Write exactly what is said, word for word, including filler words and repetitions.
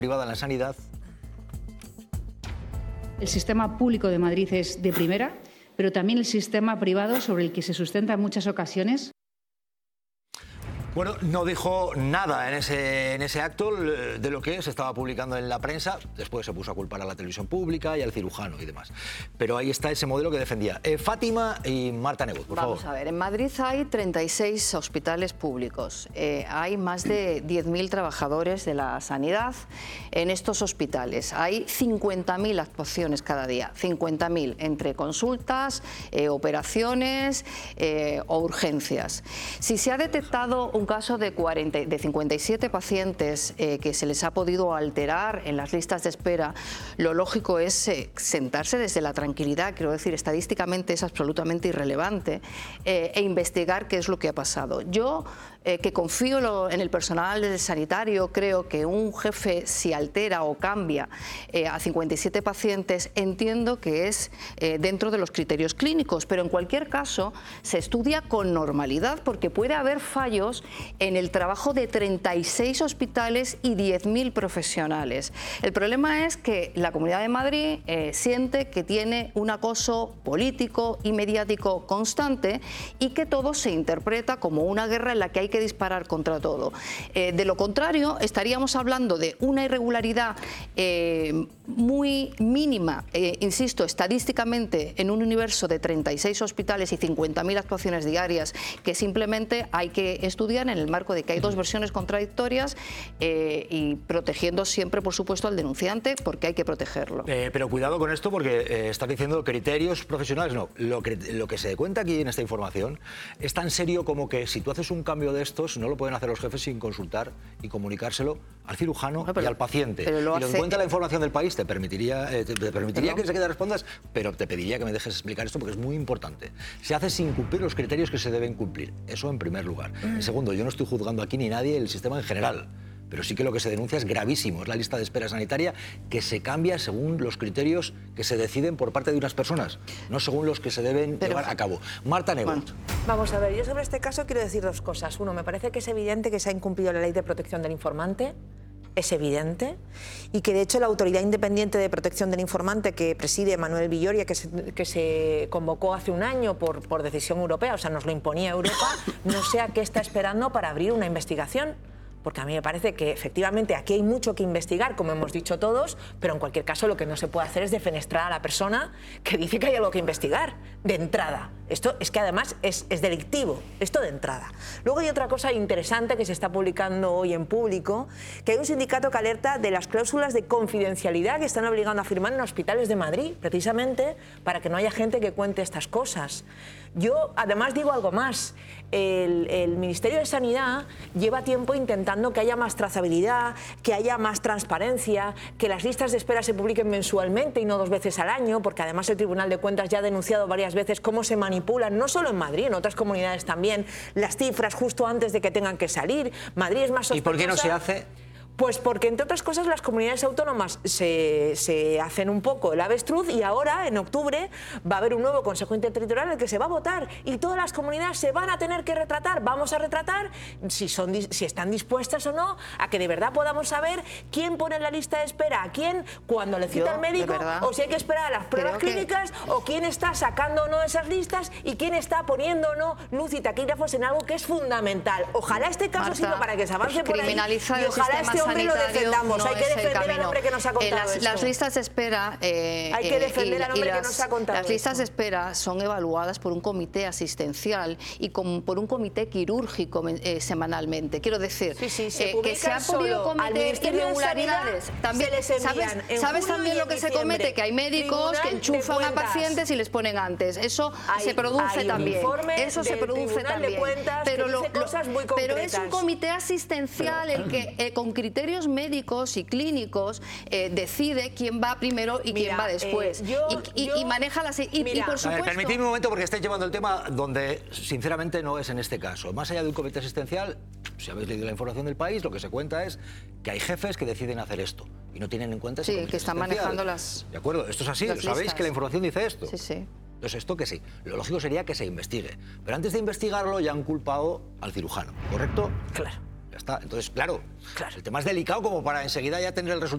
privada en la sanidad. El sistema público de Madrid es de primera, pero también el sistema privado sobre el que se sustenta en muchas ocasiones. Bueno, no dijo nada en ese, en ese acto de lo que se estaba publicando en la prensa. Después se puso a culpar a la televisión pública y al cirujano y demás. Pero ahí está ese modelo que defendía. Eh, Fátima y Marta Nebot, por Vamos favor. a ver, en Madrid hay treinta y seis hospitales públicos. Eh, hay más de diez mil trabajadores de la sanidad en estos hospitales. Hay cincuenta mil actuaciones cada día. cincuenta mil entre consultas, eh, operaciones eh, o urgencias. Si se ha detectado un caso de, cuarenta, de cincuenta y siete pacientes eh, que se les ha podido alterar en las listas de espera, lo lógico es eh, sentarse desde la tranquilidad, quiero decir, estadísticamente es absolutamente irrelevante, eh, e investigar qué es lo que ha pasado. Yo, eh, que confío lo, en el personal sanitario, creo que un jefe si altera o cambia eh, a cincuenta y siete pacientes, entiendo que es eh, dentro de los criterios clínicos, pero en cualquier caso se estudia con normalidad porque puede haber fallos en el trabajo de treinta y seis hospitales y diez mil profesionales. El problema es que la Comunidad de Madrid eh, siente que tiene un acoso político y mediático constante y que todo se interpreta como una guerra en la que hay que disparar contra todo. Eh, de lo contrario, estaríamos hablando de una irregularidad eh, muy mínima, eh, insisto, estadísticamente en un universo de treinta y seis hospitales y cincuenta mil actuaciones diarias que simplemente hay que estudiar en el marco de que hay dos versiones contradictorias eh, y protegiendo siempre, por supuesto, al denunciante, porque hay que protegerlo. Eh, pero cuidado con esto porque eh, estás diciendo criterios profesionales. No, lo que, lo que se cuenta aquí en esta información es tan serio como que si tú haces un cambio de estos, no lo pueden hacer los jefes sin consultar y comunicárselo al cirujano no, pero, y al paciente. Pero lo y lo hace... encuentra la información del país, te permitiría, eh, te, te permitiría que enseguida respondas, pero te pediría que me dejes explicar esto porque es muy importante. Se hace sin cumplir los criterios que se deben cumplir. Eso en primer lugar. Mm. En segundo, yo no estoy juzgando aquí ni nadie el sistema en general, pero sí que lo que se denuncia es gravísimo, es la lista de espera sanitaria que se cambia según los criterios que se deciden por parte de unas personas, no según los que se deben pero, llevar a cabo. Marta Nebot. Bueno. Vamos a ver, yo sobre este caso quiero decir dos cosas. Uno, me parece que es evidente que se ha incumplido la ley de protección del informante, es evidente, y que de hecho la Autoridad Independiente de Protección del Informante que preside Manuel Villoria, que se, que se convocó hace un año por, por decisión europea, o sea, nos lo imponía Europa, no sé a qué está esperando para abrir una investigación. Porque a mí me parece que efectivamente aquí hay mucho que investigar, como hemos dicho todos, pero en cualquier caso lo que no se puede hacer es defenestrar a la persona que dice que hay algo que investigar, de entrada. Esto es que además es, es delictivo, esto de entrada. Luego hay otra cosa interesante que se está publicando hoy en público, que hay un sindicato que alerta de las cláusulas de confidencialidad que están obligando a firmar en hospitales de Madrid, precisamente para que no haya gente que cuente estas cosas. Yo además digo algo más, el, el Ministerio de Sanidad lleva tiempo intentando que haya más trazabilidad, que haya más transparencia, que las listas de espera se publiquen mensualmente y no dos veces al año, porque además el Tribunal de Cuentas ya ha denunciado varias veces cómo se manipulan, no solo en Madrid, en otras comunidades también, las cifras justo antes de que tengan que salir. Madrid es más sospechosa. ¿Y por qué no se hace? Pues porque, entre otras cosas, las comunidades autónomas se, se hacen un poco el avestruz y ahora, en octubre, va a haber un nuevo Consejo Interterritorial en el que se va a votar y todas las comunidades se van a tener que retratar. Vamos a retratar si, son, si están dispuestas o no a que de verdad podamos saber quién pone en la lista de espera a quién, cuando le cita al médico, o si hay que esperar a las pruebas clínicas, que... o quién está sacando o no esas listas y quién está poniendo o no luz y taquígrafos en algo que es fundamental. Ojalá este caso Marta, sirva para que se avance por ahí y ojalá este hombre lo sanitario defendamos. no Hay que es el defender al camino. hombre que nos ha contado Eh, las, esto. las listas de espera eh, Hay que eh, defender y- al hombre y que las- nos ha contado Las listas esto. de espera son evaluadas por un comité asistencial y con- por un comité quirúrgico eh, semanalmente. Quiero decir, Sí, sí, se eh, que se publican han podido solo al cometer Ministerio de irregularidades. Sanidad, También, se les envían ¿sabes, en sabes julio también y lo en que se diciembre? comete? Que hay médicos Tribunal que de enchufan a Cuentas. pacientes y les ponen antes. Eso Hay- se produce hay un también. informe Eso se del produce Tribunal de también. Cuentas que dice cosas muy pero es un concretas. comité asistencial el que eh, con criterios médicos y clínicos eh, decide quién va primero y quién Mira, va después. eh, yo- y, y- yo- y maneja las... Y, y Mira, por A ver, supuesto... permitidme un momento porque estáis llevando el tema donde sinceramente no es en este caso. Más allá de un comité asistencial, si habéis leído la información del país, lo que se cuenta es que hay jefes que deciden hacer esto y no tienen en cuenta ese Sí, comité que están asistencial. manejando las... De acuerdo, esto es así, las sabéis listas. que la información dice esto. Sí, sí. Entonces esto que sí, lo lógico sería que se investigue. Pero antes de investigarlo ya han culpado al cirujano, ¿correcto? Claro. Ya está, entonces claro, Claro. el tema es delicado como para enseguida ya tener el resultado.